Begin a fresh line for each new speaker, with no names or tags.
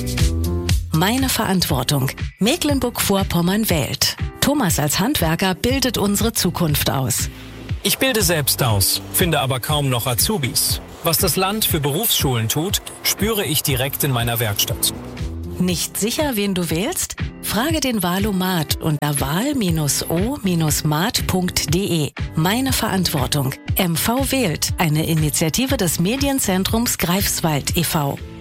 Meine Verantwortung. Mecklenburg-Vorpommern wählt. Thomas als Handwerker bildet unsere Zukunft aus.
Ich bilde selbst aus, finde aber kaum noch Azubis. Was das Land für Berufsschulen tut, spüre ich direkt in meiner Werkstatt.
Nicht sicher, wen du wählst? Frage den Wahlomat unter wahl-o-mat.de. Meine Verantwortung. MV wählt, eine Initiative des Medienzentrums Greifswald e.V.